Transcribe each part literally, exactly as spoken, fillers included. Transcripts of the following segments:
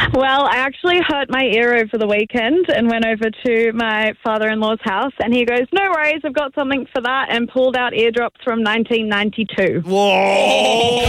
Well, I actually hurt my ear over the weekend and went over to my father-in-law's house, and he goes, "No worries, I've got something for that," and pulled out eardrops from nineteen ninety-two. Whoa!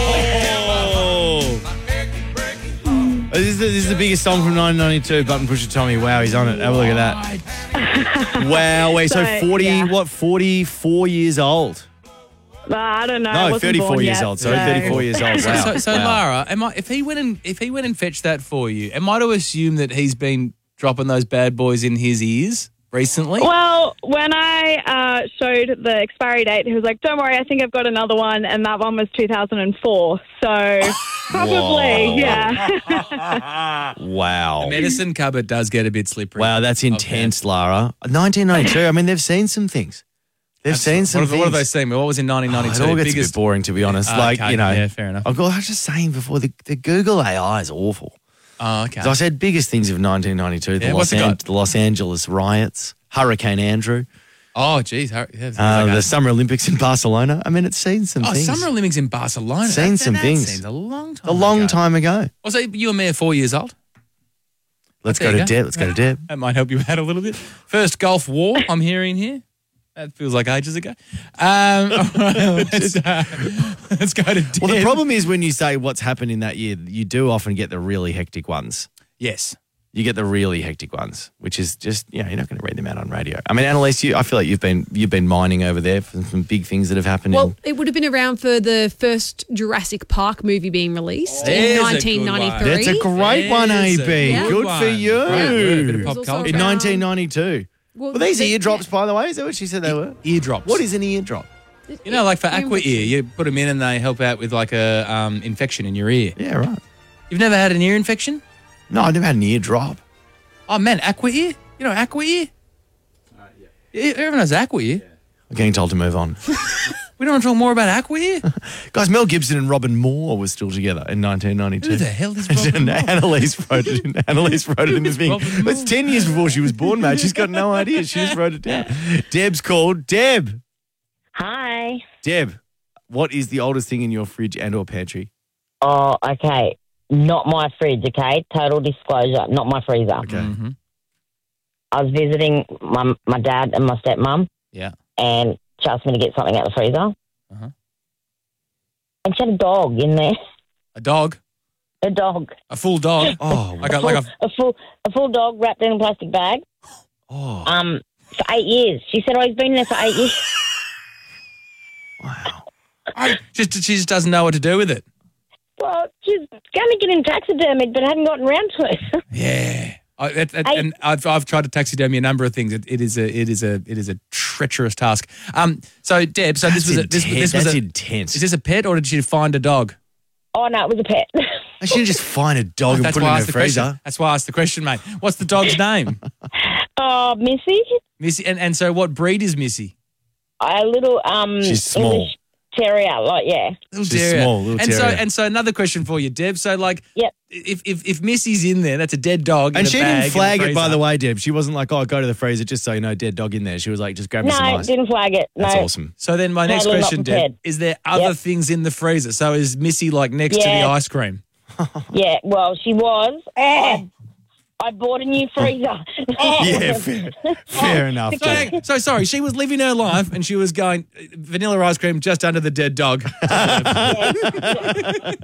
This is, the, this is the biggest song from nineteen ninety-two, Button Pusher Tommy. Wow, he's on it. Have a look at that. Wow, wait, so, So, forty, yeah. what, forty-four years old? Uh, I don't know. I No, wasn't thirty-four born years yet, old. Sorry, so- thirty-four years old. Wow. So, so Wow. Lara, am I, if he went and if he went and fetched that for you, am I to assume that he's been dropping those bad boys in his ears recently? Well, when I uh, showed the expiry date, he was like, "Don't worry, I think I've got another one," and that one was two thousand four. So probably, yeah. Wow. The medicine cupboard does get a bit slippery. Wow, that's intense, Lara. nineteen ninety-two, I mean, they've seen some things. They've That's- seen some what have, things. what have they seen? What was in nineteen Oh, ninety-two? it all gets a Biggest- bit boring, to be honest. Ah, like, okay, you know. yeah, fair enough. I've got, I was just saying before, the, the Google A I is awful. Oh, okay. So I said biggest things of nineteen ninety-two, the, Yeah, Los what's it An- got? the Los Angeles riots, Hurricane Andrew, Oh, geez. Har- yeah, uh, okay. the Summer Olympics in Barcelona. I mean, it's seen some Oh, things. Summer Olympics in Barcelona. Seen That- some that things. seems a long time a long ago. time ago. Oh, so you and me are four years old? Let's There go you to go. Deb. Let's go to Deb. That might help you out a little bit. First Gulf War, I'm hearing here. That feels like ages ago. Um, all right, let's, uh, let's go to Deb. Well, the problem is when you say what's happened in that year, you do often get the really hectic ones. Yes. You get the really hectic ones, which is just, you know, you're not going to read them out on radio. I mean, Annalise, you, I feel like you've been you've been mining over there for some big things that have happened. Well, in, it would have been around for the first Jurassic Park movie being released There's a in good one. nineteen ninety-three. That's a great one, A There's a B. good Good one. for you. Great word, bit of It pop was also culture. In around- nineteen ninety-two. Well, Were these the- eardrops, by the way? Is that what she said they were? Eardrops. What is an eardrop? You know, like for Ear Aqua Ear, infection. you put them in and they help out with like a um, infection in your ear. Yeah, right. You've never had an ear infection? No, I never had an eardrop. Oh, man, Aqua Ear? You know Aqua Ear? Uh, yeah. Everyone knows Aqua Ear. I'm getting told to move on. We don't want to talk more about Aqua Ear? Guys, Mel Gibson and Robin Moore were still together in nineteen ninety-two. Who the hell is Robin And Moore? Annalise wrote it in, Annalise wrote it in the thing. Robin Moore? It's ten years before she was born, mate. She's got no idea. She just wrote it down. Deb's called. Deb. Hi. Deb, what is the oldest thing in your fridge and or pantry? Oh, okay. Not my fridge, okay? Total disclosure, not my freezer. Okay. Mhm. I was visiting my, my dad and my stepmom, Yeah. and she asked me to get something out of the freezer. Uh-huh. And she had a dog in there. A dog? A dog. A full dog? Oh, I got like a... a full a full dog wrapped in a plastic bag. oh, Um, for eight years. She said, "Oh, he's been there for eight years." wow. I, just, she just doesn't know what to do with it. Well, she's going to get him taxidermied, but hadn't gotten around to it. Yeah. I, it, it, I- and I've I've tried to taxidermy a number of things. It, it is a it is a it is a treacherous task. Um. So Deb, so this That's was a, this, intense. this was That's a, intense. is this a pet or did she find a dog? Oh no, it was a pet. I shouldn't just find a dog and That's put it why I in asked the the question. freezer. That's why I asked the question, mate. What's the dog's name? Oh, Missy, Missy. And, and so what breed is Missy? a little um She's small. English terrier, like yeah. Little She's terrier. small, little and so terrier. and so another question for you, Deb. So like, Yep. if if if Missy's in there, that's a dead dog. in And a she bag in didn't flag the it, by freezer. the way, Deb. She wasn't like, oh, go to the freezer just so you know, dead dog in there. She was like, just grab me some No, ice. didn't flag it. That's no. awesome. So then my next Totally not question, Deb, prepared. is there other Yep. things in the freezer? So is Missy like next to the Yeah. ice cream? Yeah, well, she was. I, I bought a new freezer. Yeah, fair, fair enough. So, Deb. hang- so sorry, she was living her life and she was going vanilla ice cream just under the dead dog. Yeah.